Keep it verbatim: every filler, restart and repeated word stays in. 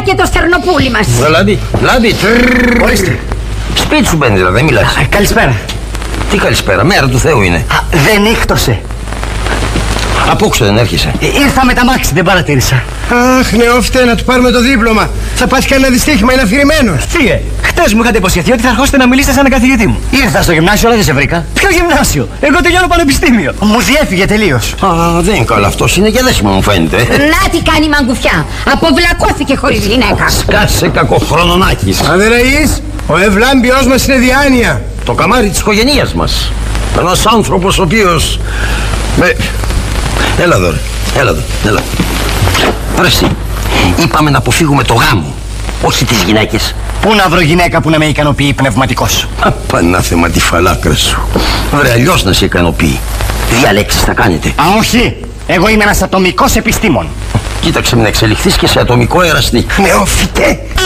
και το στερνοπούλι μας. Λάμπη, Λάμπη. Ορίστε. Σπίτι σου μπαίνει, δηλαδή, δεν μιλάς. Α, καλησπέρα. Τι καλησπέρα, μέρα του Θεού είναι. Α, δεν ήχτωσε. Απόξω δεν έρχεσαι. Ε, ήρθα με τα μάξι, δεν παρατήρησα. Αχ, νεόφτε, να του πάρουμε το δίπλωμα. Θα πάθει κανένα δυστύχημα, είναι αφηρημένος. Φύγε. Χτες μου είχατε υποσχεθεί ότι θα ερχόσετε να μιλήσετε σαν καθηγητή μου. Ήρθα στο γυμνάσιο, αλλά δεν σε βρήκα. Ποιο γυμνάσιο? Εγώ τελειώνω πανεπιστήμιο. Μου διέφυγε τελείως. Α, δεν είναι καλό αυτό. Είναι και δέσιμο, μου φαίνεται. Να τι κάνει μαγκουφιά. Αποβλακώθηκε χωρίς γυναίκα. Σκάσε κακοχρονονάκης. Αδεραής, ο ευλάμπιος μας είναι διάνοια. Το καμάρι της οικογένειας μας. Ένας άνθρωπος ο οποίος... Με... Έλα εδώ, ρε. Έλα εδώ, έλα. Ρε εσύ, είπαμε να αποφύγουμε το γάμο, όχι τις γυναίκες. Πού να βρω γυναίκα που να με ικανοποιεί πνευματικός? Απανάθεμα τη φαλάκρα σου. Βρε, αλλιώς να σε ικανοποιεί. Διαλέξεις θα κάνετε. Α, όχι. Εγώ είμαι ένας ατομικός επιστήμον. Κοίταξε με να εξελιχθείς και σε ατομικό εραστή. Νεόφιτε.